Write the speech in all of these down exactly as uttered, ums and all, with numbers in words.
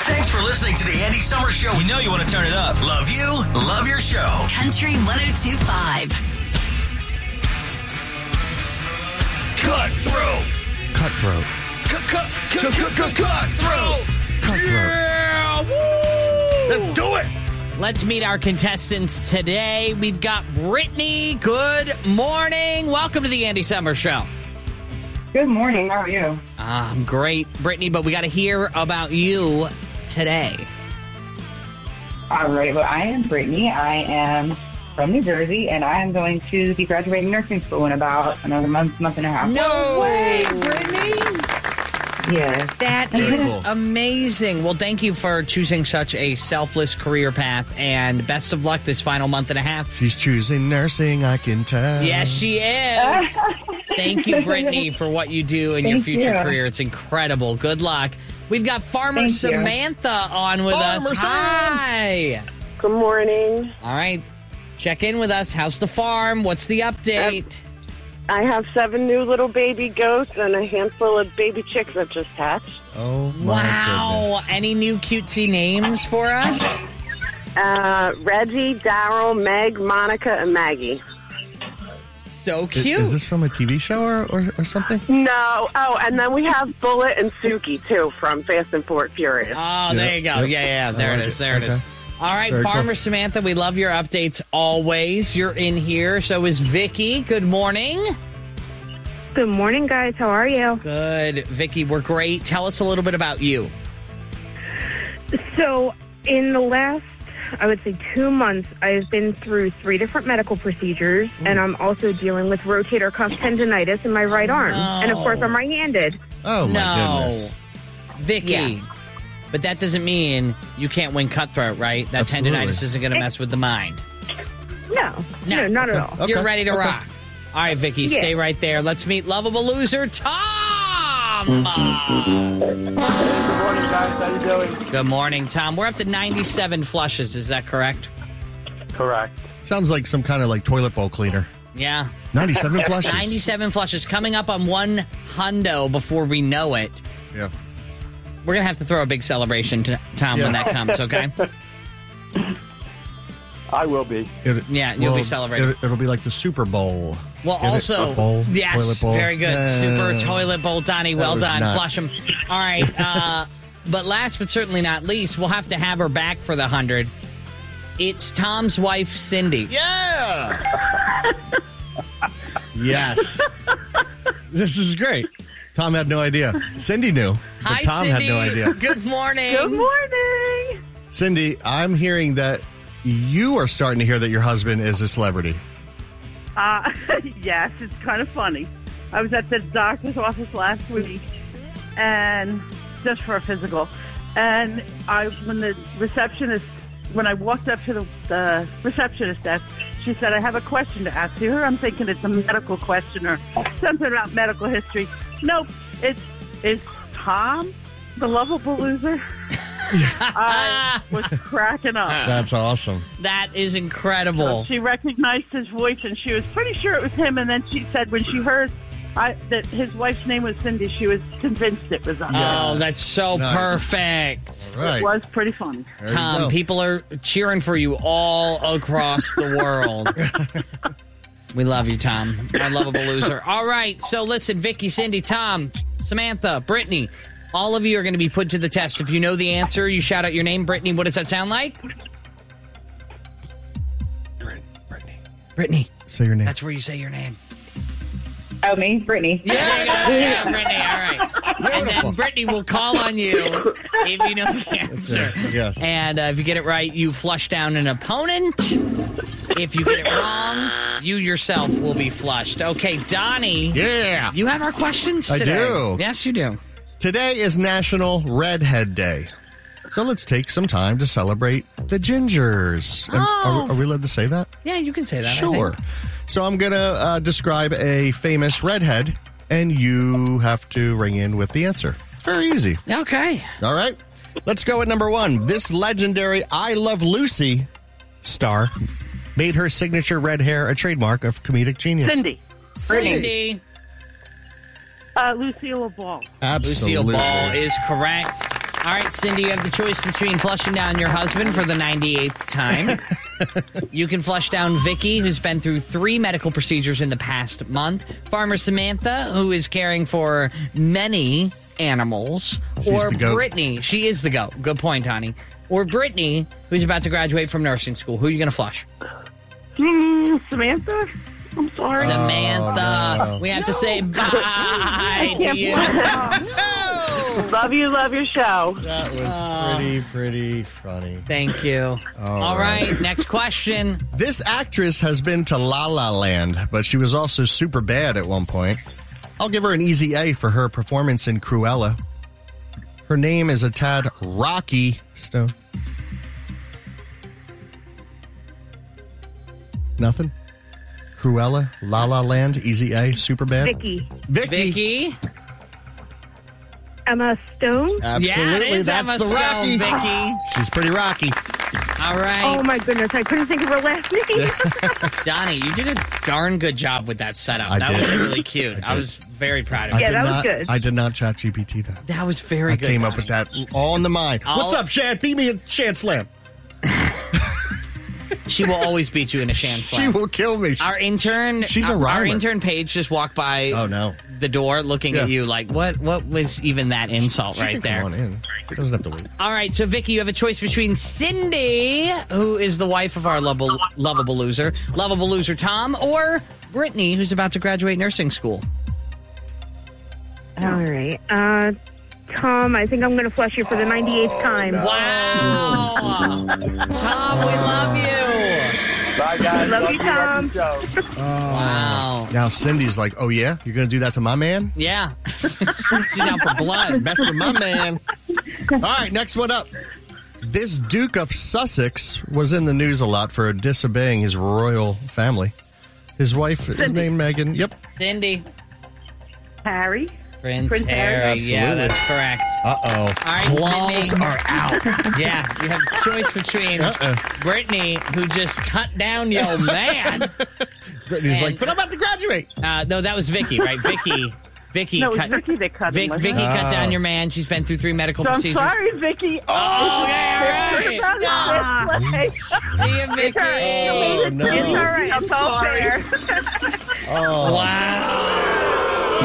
Thanks for listening to the Andy Summer Show. We know you want to turn it up. Love you. Love your show. Country one oh two point five. Cutthroat. Cutthroat. Cut, cut, cut, cut, cut, cutthroat. Cutthroat. Yeah, woo. Let's do it. Let's meet our contestants today. We've got Brittany. Good morning. Welcome to the Andy Summer Show. Good morning. How are you? I'm great, Brittany, but we got to hear about you today. All right. Well, I am Brittany. I am from New Jersey, and I am going to be graduating nursing school in about another month, month and a half. No way, Brittany. Yes. That Very is cool. amazing. Well, thank you for choosing such a selfless career path, and best of luck this final month and a half. She's choosing nursing, I can tell. Yes, she is. Thank you, Brittany, for what you do in your Thank future you. career. It's incredible. Good luck. We've got Farmer Thank you. Samantha on with Farmer us. Sam. Hi. Good morning. All right. Check in with us. How's the farm? What's the update? I have seven new little baby goats and a handful of baby chicks that just hatched. Oh, my Wow. goodness. Any new cutesy names for us? Uh, Reggie, Daryl, Meg, Monica, and Maggie. So I- cute. Is this from a T V show or, or, or something? No. Oh, and then we have Bullet and Suki, too, from Fast and Fort Furious. Oh, there you go. Yep. Yeah, yeah. There I it like is. it. There it is. Okay. All right, Very Farmer cool. Samantha, we love your updates always. You're in here. So is Vicky. Good morning. Good morning, guys. How are you? Good. Vicky, we're great. Tell us a little bit about you. So, in the last, I would say, two months, I've been through three different medical procedures, and I'm also dealing with rotator cuff tendonitis in my right arm. And, of course, I'm right-handed. Oh, my no. goodness. Vicky. Yeah. But that doesn't mean you can't win Cutthroat, right? That Absolutely. tendonitis isn't going to mess with the mind. No, No. no, not at all. Okay. You're ready to Okay. rock. All right, Vicky, Yeah. stay right there. Let's meet lovable loser Tom. Good morning, guys. How you doing? Good morning, Tom. We're up to ninety-seven flushes. Is that correct? Correct. Sounds like some kind of like toilet bowl cleaner. Yeah. ninety-seven flushes. ninety-seven flushes coming up on one hundo before we know it. Yeah. We're going to have to throw a big celebration to Tom when Yeah. that comes, okay? I will be. It, Yeah, you'll be celebrating. It, it'll be like the Super Bowl. Well, Get it? also, A bowl, yes, toilet bowl. very good. Uh, Super toilet bowl, Donnie. Well was done. not- Flush them. All right. Uh, but last but certainly not least, we'll have to have her back for the hundred. It's Tom's wife, Cindy. Yeah. Yes. This is great. Tom had no idea. Cindy knew, but Hi, Tom Cindy. had no idea. Good morning. Good morning. Cindy, I'm hearing that you are starting to hear that your husband is a celebrity. Uh, yes, it's kind of funny. I was at the doctor's office last week, and just for a physical, and I when the receptionist when I walked up to the, the receptionist desk, she said, "I have a question to ask you." I'm thinking it's a medical question or something about medical history. Nope, it's is Tom the lovable loser? I was cracking up. That's awesome. That is incredible. She recognized his voice, and she was pretty sure it was him. And then she said when she heard I, that his wife's name was Cindy, she was convinced it was us. Oh, that's so Nice. perfect. Right. It was pretty funny. There you Tom, go. people are cheering for you all across the world. We love you, Tom. Our lovable loser. All right, so listen, Vicky, Cindy, Tom, Samantha, Brittany, all of you are going to be put to the test. If you know the answer, you shout out your name. Brittany, what does that sound like? Brittany. Brittany. Say your name. That's where you say your name. Oh, me, Brittany. Yeah, yeah, Brittany, all right. And then Brittany will call on you if you know the answer. Yes. And uh, if you get it right, you flush down an opponent. If you get it wrong, you yourself will be flushed. Okay, Donnie. Yeah. You have our questions I today. do. Yes, you do. Today is National Redhead Day. So let's take some time to celebrate the gingers. And Oh. Are, are we allowed to say that? Yeah, you can say that. I Sure. think. So I'm going to uh, describe a famous redhead, and you have to ring in with the answer. It's very easy. Okay. All right. Let's go at number one. This legendary I Love Lucy star made her signature red hair a trademark of comedic genius. Cindy. Cindy. Uh, Lucille Ball. Absolutely. Lucille Ball is correct. All All right, Cindy, you have the choice between flushing down your husband for the ninety-eighth time. You can flush down Vicky, who's been through three medical procedures in the past month. Farmer Samantha, who is caring for many animals. She's or the goat. Brittany. She is the goat. Good point, honey. Or Brittany, who's about to graduate from nursing school. Who are you going to flush? Mm, Samantha? I'm sorry. Samantha. no. We have to No. say bye to can't you. No. Love you, love your show. That was pretty, pretty funny. Thank you. All All right. right. Next question. This actress has been to La La Land, but she was also super bad at one point. I'll give her an easy A for her performance in Cruella. Her name is a tad Rocky Stone. Nothing? Cruella, La La Land, easy A, super bad. Vicky. Vicky. Vicky. Emma Stone. Absolutely, Yeah, it is that's Emma the Stone, Rocky. Vicky. She's pretty rocky. All right. Oh my goodness, I couldn't think of her last name. Donnie, you did a darn good job with that setup. I that did. was really cute. I, did. was very proud of I you. Yeah, did that was not, good. I did not chat G P T that. That was very I good. came up Donnie. with that all in the mind. All- What's up, Shan? Beat me at Shan Slam. She will always beat you in a shan She slam. will kill me. Our intern, She's a our, our rhymer. intern Paige just walked by Oh, no. the door looking Yeah. at you like, what What was even that insult She right can there? Come on in. She doesn't have to wait. All right, so Vicky, you have a choice between Cindy, who is the wife of our lovable, lovable loser, lovable loser Tom, or Brittany, who's about to graduate nursing school. All right. Uh, Tom, I think I'm going to flush you for the ninety-eighth time. Wow. Tom, we love you. Bye, guys. Love you, love Tom. your show. Wow. Now Cindy's like, oh yeah, you're gonna do that to my man? Yeah. She's out for blood. Mess with my man. All right, next one up. This Duke of Sussex was in the news a lot for disobeying his royal family. His wife is named Megan. Yep. Cindy. Harry? Prince, Prince Harry. Harry? Yeah, Absolutely. that's correct. Uh-oh. All right, Claws Cindy. are out. Yeah, you have a choice between Uh-uh. Brittany, who just cut down your man. Brittany's And- like, but I'm about to graduate. Uh, no, that was Vicky, right? Vicky. Vicky No, it was cut. Vicky that cut him, Vic, wasn't Vicky it? cut Oh. down your man. She's been through three medical So I'm procedures. sorry, Vicky. Oh, yeah, It's right. not this way. See you, Vicky. Oh, no. It's all right. I'm It's all sorry. fair. Oh. Wow.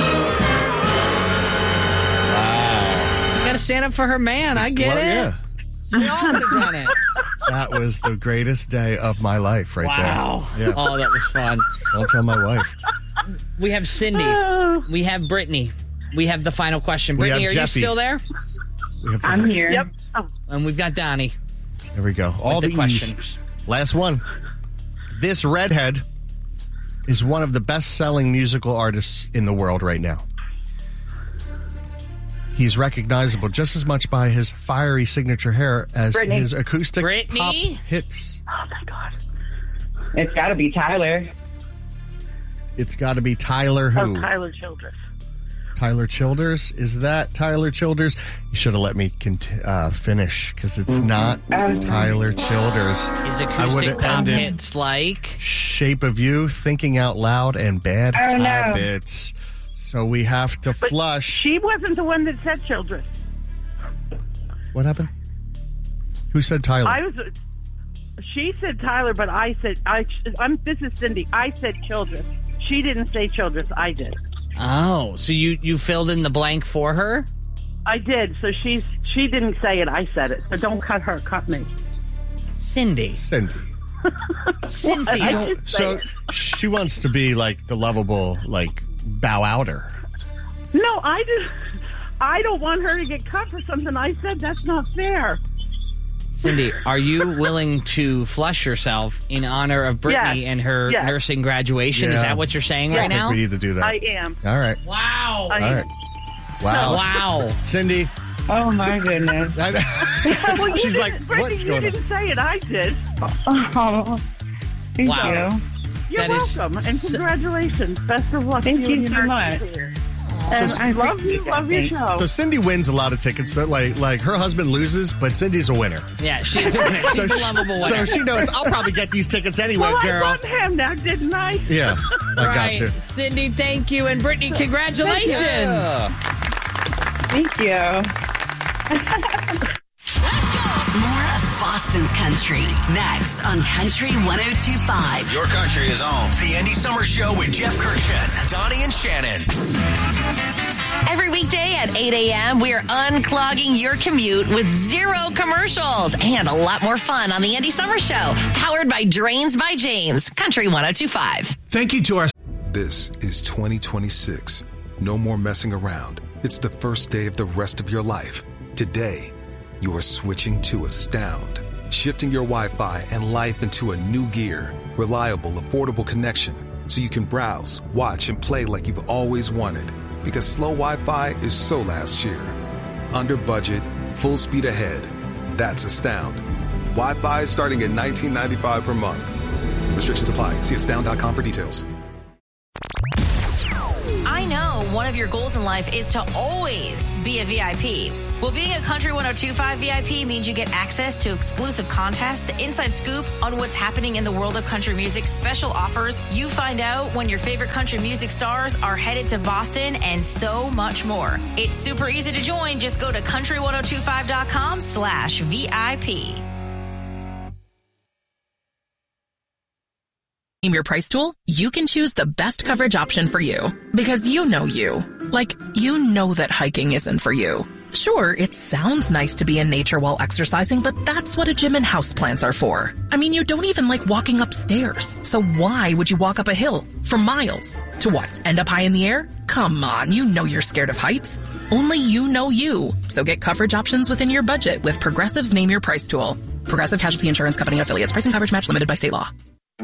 Wow. You got to stand up for her man. I get Well, it. yeah. We all would have done it. That was the greatest day of my life right Wow. there. Yeah. Oh, that was fun. Don't tell my wife. We have Cindy. We have Brittany. We have the final question. We Brittany, have are you Jeffy. still there? We have I'm here. Yep. Oh, And we've got Donnie. There we go. All the the, E's. questions. Last one. This redhead is one of the best-selling musical artists in the world right now. He's recognizable just as much by his fiery signature hair as Brittany. his acoustic Brittany? pop hits. oh my God. It's got to be Tyler. It's got to be Tyler Oh, who? Tyler Childress. Tyler Childers? Is that Tyler Childers? You should have let me cont- uh, finish because it's not Tyler Childers. His I acoustic would've pop ended hits like. Shape of You, Thinking Out Loud, and Bad Oh, no. Habits. So we have to But flush. she wasn't the one that said Childress. What happened? Who said Tyler? I was. She said Tyler, but I said I. I'm. This is Cindy. I said Childress. She didn't say Childress. I did. Oh, so you, you filled in the blank for her? I did. So she's. She didn't say it. I said it. So don't cut her. Cut me. Cindy. Cindy. Cynthia. I did say So it. she wants to be like the lovable, like bow outer. No, I did. I don't want her to get cut for something I said. That's not fair. Cindy, are you willing to flush yourself in honor of Brittany Yes. and her Yes. nursing graduation? Is Yeah. that what you're saying Yeah. right I think now? we need to do that. I am. All right. Wow. I All am. right. Wow. Wow. Cindy. Oh, my goodness. I- Well, you She's didn't- like, Brittany, what's you going on? didn't say it. I did. Oh, thank Wow. you. You're That is welcome, and so- congratulations. Best of luck. Thank to you and so your much. career. So, And I love appreciate you. that. Love your Thanks. show. so Cindy wins a lot of tickets. So like, like her husband loses, but Cindy's a winner. Yeah, she's a winner. She's So a she, lovable so winner. she knows I'll probably get these tickets anyway, well, girl. I won him now, didn't I? Yeah, I right. got you. Cindy, thank you. And Brittany, congratulations. Yeah. Thank you. More of Boston's country next on Country one oh two point five. Your country is on. The Andy Summer Show with Jeff Kirchen, Donnie, and Shannon. Every weekday at eight a.m., we're unclogging your commute with zero commercials and a lot more fun on the Andy Summer Show, powered by Drains by James, Country one oh two point five. Thank you to our... This is twenty twenty-six. No more messing around. It's the first day of the rest of your life. Today, you are switching to Astound, shifting your Wi-Fi and life into a new gear. Reliable, affordable connection, so you can browse, watch, and play like you've always wanted. Because slow Wi-Fi is so last year. Under budget, full speed ahead. That's Astound. Wi-Fi is starting at nineteen ninety-five per month. Restrictions apply. See astound dot com for details. I know one of your goals in life is to always be a V I P. Well, being a Country one oh two point five V I P means you get access to exclusive contests, the inside scoop on what's happening in the world of country music, special offers. You find out when your favorite country music stars are headed to Boston, and so much more. It's super easy to join. Just go to country one oh two five dot com slash V I P. Name Your Price tool, you can choose the best coverage option for you. Because you know you. Like, you know that hiking isn't for you. Sure, it sounds nice to be in nature while exercising, but that's what a gym and houseplants are for. I mean, you don't even like walking upstairs. So why would you walk up a hill for miles? To what, end up high in the air? Come on, you know you're scared of heights. Only you know you. So get coverage options within your budget with Progressive's Name Your Price tool. Progressive Casualty Insurance Company affiliates. Price and coverage match limited by state law.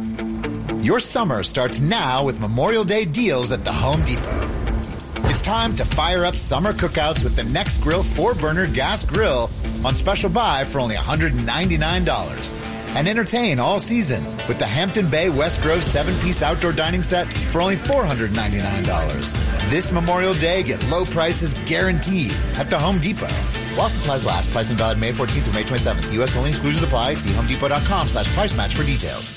Your summer starts now with Memorial Day deals at the Home Depot. It's time to fire up summer cookouts with the Next Grill four burner gas grill on special buy for only one hundred ninety-nine dollars. And entertain all season with the Hampton Bay West Grove seven piece outdoor dining set for only four hundred ninety-nine dollars. This Memorial Day, get low prices guaranteed at the Home Depot. While supplies last, pricing valid May fourteenth through May twenty-seventh. U S only, exclusions apply. See homedepot.com slash price match for details.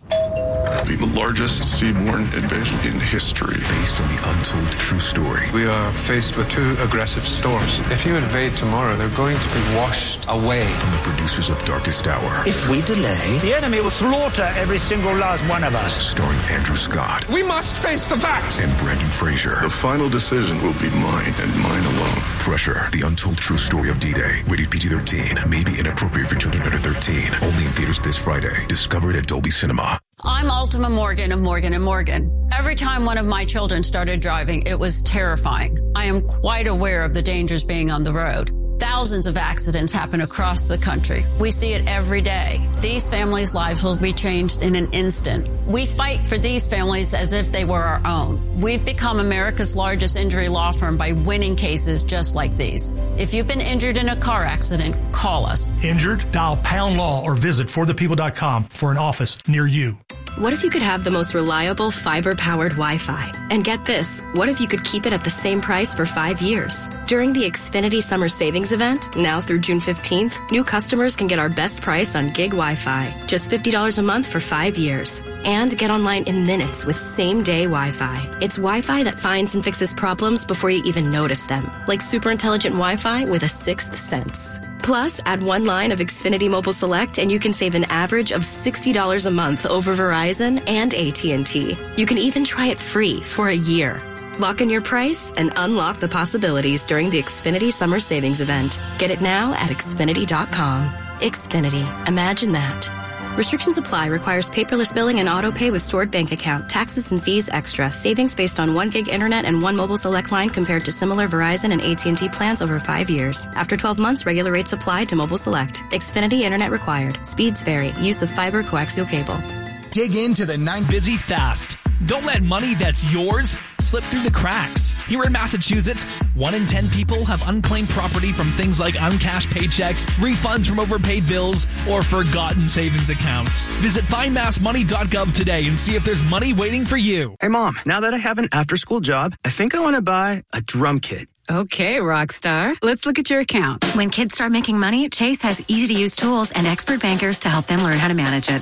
The largest seaborne invasion in history. Based on the untold true story. We are faced with two aggressive storms. If you invade tomorrow, they're going to be washed away. From the producers of Darkest Hour. If we delay, the enemy will slaughter every single last one of us. Starring Andrew Scott. We must face the facts. And Brendan Fraser. The final decision will be mine and mine alone. Pressure. The untold true story of D-Day. Rated P G thirteen. May be inappropriate for children under thirteen. Only in theaters this Friday. Discover it at Dolby Cinema. I'm Ultima Morgan of Morgan and Morgan. Every time one of my children started driving, it was terrifying. I am quite aware of the dangers being on the road. Thousands of accidents happen across the country. We see it every day. These families' lives will be changed in an instant. We fight for these families as if they were our own. We've become America's largest injury law firm by winning cases just like these. If you've been injured in a car accident, call us. Injured? Dial pound law or visit for the people dot com for an office near you. What if you could have the most reliable fiber-powered Wi-Fi? And get this, what if you could keep it at the same price for five years? During the Xfinity Summer Savings Event, now through June fifteenth, new customers can get our best price on gig Wi-Fi. Just fifty dollars a month for five years. And get online in minutes with same-day Wi-Fi. It's Wi-Fi that finds and fixes problems before you even notice them. Like super intelligent Wi-Fi with a sixth sense. Plus, add one line of Xfinity Mobile Select and you can save an average of sixty dollars a month over Verizon and A T and T. You can even try it free for a year. Lock in your price and unlock the possibilities during the Xfinity Summer Savings Event. Get it now at Xfinity dot com. Xfinity. Imagine that. Restrictions apply. Requires paperless billing and auto pay with stored bank account. Taxes and fees extra. Savings based on one gig internet and one mobile select line compared to similar Verizon and A T and T plans over five years. After twelve months, regular rates apply to mobile select. Xfinity internet required. Speeds vary. Use of fiber coaxial cable. Dig into the nine. Busy fast. Don't let money that's yours slip through the cracks. Here in Massachusetts, one in ten people have unclaimed property from things like uncashed paychecks, refunds from overpaid bills, or forgotten savings accounts. Visit find mass money dot gov today and see if there's money waiting for you. Hey, Mom, now that I have an after-school job, I think I want to buy a drum kit. Okay, Rockstar. Let's look at your account. When kids start making money, Chase has easy-to-use tools and expert bankers to help them learn how to manage it.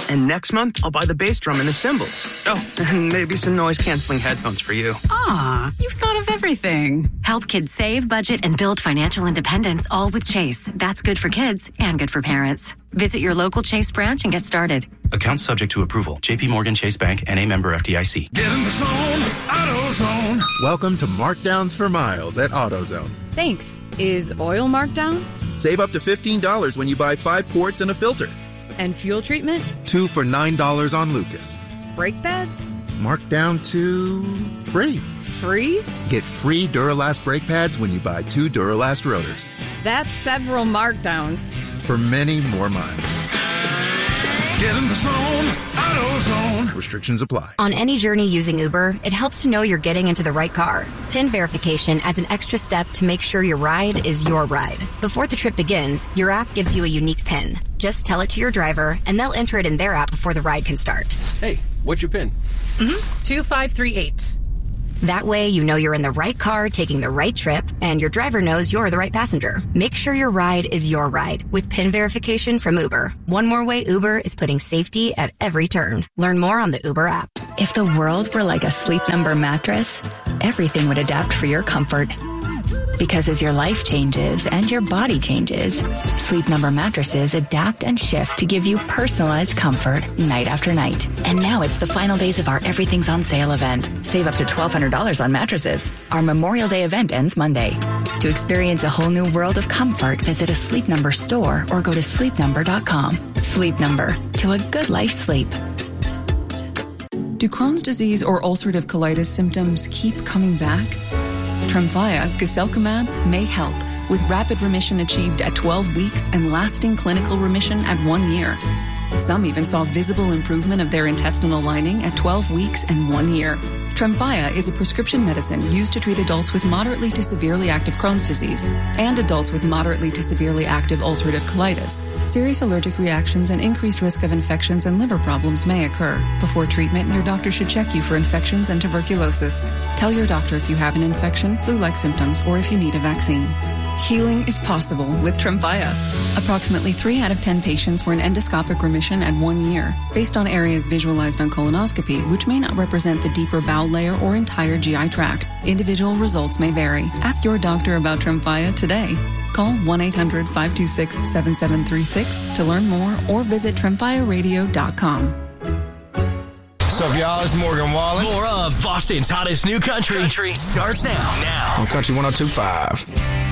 And next month, I'll buy the bass drum and the cymbals. Oh, and maybe some noise-canceling headphones for you. Aw, you've thought of everything. Help kids save, budget, and build financial independence, all with Chase. That's good for kids and good for parents. Visit your local Chase branch and get started. Account subject to approval. J P Morgan Chase Bank and a member F D I C. Get in the zone, AutoZone. Welcome to Markdowns for Miles at AutoZone. Thanks. Is oil marked down? Save up to fifteen dollars when you buy five quarts and a filter. And fuel treatment? Two for nine dollars on Lucas. Brake pads? Marked down to free. Free? Get free Duralast brake pads when you buy two Duralast rotors. That's several markdowns. For many more miles. Get in the zone, AutoZone. Restrictions apply. On any journey using Uber, it helps to know you're getting into the right car. PIN verification adds an extra step to make sure your ride is your ride. Before the trip begins, your app gives you a unique PIN. Just tell it to your driver, and they'll enter it in their app before the ride can start. Hey, what's your PIN? Mm-hmm. two five three eight. That way, you know you're in the right car taking the right trip, and your driver knows you're the right passenger. Make sure your ride is your ride with PIN verification from Uber. One more way Uber is putting safety at every turn. Learn more on the Uber app. If the world were like a Sleep Number mattress, everything would adapt for your comfort. Because as your life changes and your body changes, Sleep Number mattresses adapt and shift to give you personalized comfort night after night. And now it's the final days of our Everything's on Sale event. Save up to twelve hundred dollars on mattresses. Our Memorial Day event ends Monday. To experience a whole new world of comfort, visit a Sleep Number store or go to sleep number dot com. Sleep Number, to a good life sleep. Do Crohn's disease or ulcerative colitis symptoms keep coming back? Tremfya, guselkumab, may help, with rapid remission achieved at twelve weeks and lasting clinical remission at one year. Some even saw visible improvement of their intestinal lining at twelve weeks and one year. Tremfya is a prescription medicine used to treat adults with moderately to severely active Crohn's disease and adults with moderately to severely active ulcerative colitis. Serious allergic reactions and increased risk of infections and liver problems may occur. Before treatment, your doctor should check you for infections and tuberculosis. Tell your doctor if you have an infection, flu-like symptoms, or if you need a vaccine. Healing is possible with Tremfya. Approximately three out of ten patients were in endoscopic remission at one year, based on areas visualized on colonoscopy, which may not represent the deeper bowel layer or entire G I tract. Individual results may vary. Ask your doctor about Tremfya today. Call one eight hundred five two six seven seven three six to learn more or visit tremfya radio dot com. What's up, y'all? It's Morgan Wallen. More of Boston's hottest new country, country starts now. Now. On Country one oh two point five.